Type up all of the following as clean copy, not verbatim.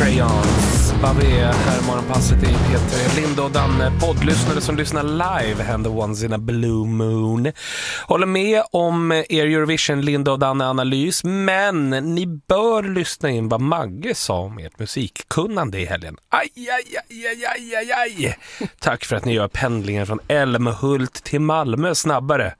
Crayons. Bavé här i morgonpasset i Peter Linde och Danne. Poddlyssnare som lyssnar live händer once in a blue moon. Håller med om er Eurovision Linde och Danne analys, men ni bör lyssna in vad Magge sa om ert musikkunnande i helgen. Aj. Tack för att ni gör pendlingen från Älmhult till Malmö snabbare.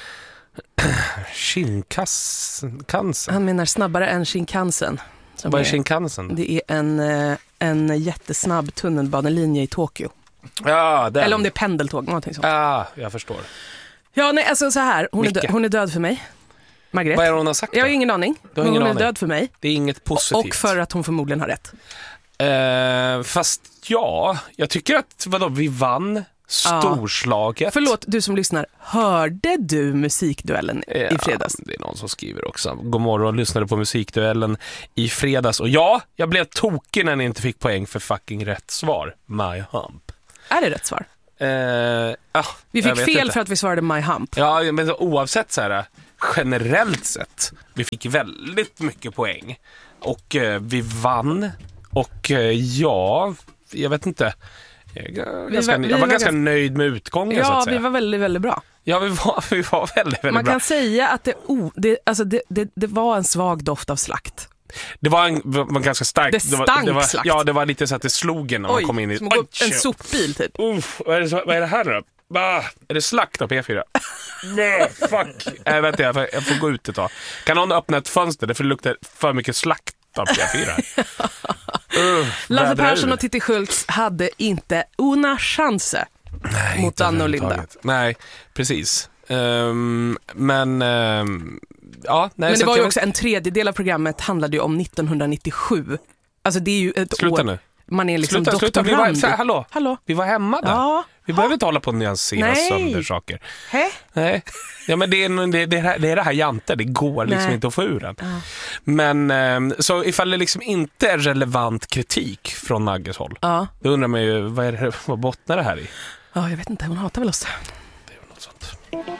Shinkansen. Han menar snabbare än Shinkansen. Vad är Shinkansen? Det är en jättesnabb tunnelbanelinje i Tokyo. Ja, den. Eller om det är pendeltåg, någonting sånt. Ja, jag förstår. Ja, nej, alltså så här. Hon är död för mig. Margret. Vad är det hon har sagt då? Jag har ingen aning. Hon är död för mig. Det är inget positivt. Och för att hon förmodligen har rätt. Fast ja, jag tycker att vi vann storslaget. Ja. Förlåt, du som lyssnar. Hörde du musikduellen i fredags? Det är någon som skriver också. God morgon, lyssnade på musikduellen i fredags. Och ja, jag blev tokig när ni inte fick poäng för fucking rätt svar. My Hump. Är det rätt svar? Vi fick fel inte. För att vi svarade My Hump. Ja, men oavsett så här, generellt sett. Vi fick väldigt mycket poäng. Och vi vann. Och jag vet inte. Jag var ganska nöjd med utgången, så att säga. Vi var väldigt, väldigt bra. Ja, vi var väldigt, väldigt bra. Man kan säga att det var en svag doft av slakt. Det var en ganska stark... Det stank slakt. Ja, det var lite så att det slog en när man kom in i... En sopbil typ. Vad är det här då? Är det slakt av P4? Nej, fuck. Jag vet inte, jag får gå ut ett tag. Kan någon öppna ett fönster? Det luktar för mycket slakt av P4. Lasse Persson och Titti Schultz hade inte una chance mot Danne och Linda. Nej, precis. Men det var ju också en tredjedel av programmet handlade ju om 1997. Alltså det är ju ett Sluta år. Nu. Man är liksom doktorand. Hallå. Vi var hemma där. Ja. Vi behöver inte hålla på att nyansera sönder saker. Nej. Ja, men det är det här jante. Det går liksom inte att få ur den. Men så ifall det liksom inte är relevant kritik från Magges håll, då undrar man ju, vad bottnar det här i? Ja, jag vet inte. Hon hatar väl oss. Det är väl något sånt.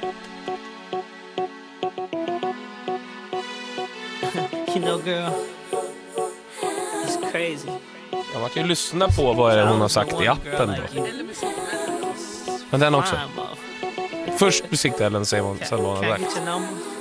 You know, girl, it's crazy. Man kan ju lyssna på vad hon har sagt i appen då. Men den också. Först musikdelen, sen vad hon har sagt.